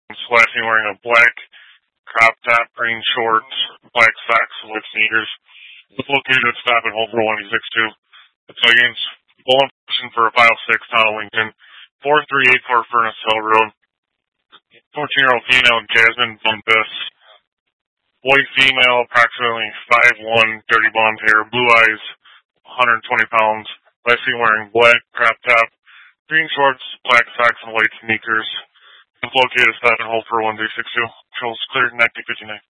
Slashing wearing a black crop top, green shorts, black socks, and white sneakers. It's located at Stop and Hold for 1262. It's against Bowling Person for a file 6, town of Lincoln, 4384 Furnace Hill Road. 14-year-old female, Jasmine Bumpus. White female, approximately 5'1", dirty blonde hair, blue eyes, 120 pounds. Last seen wearing black crop top, green shorts, black socks, and white sneakers. It's located at Stop and Hold for 1262. Controls clear, 1959.